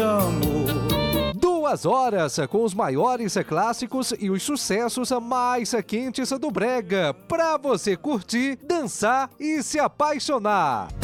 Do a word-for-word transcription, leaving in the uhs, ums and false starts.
amor. Duas horas com os maiores clássicos e os sucessos mais quentes do brega, pra você curtir, dançar e se apaixonar.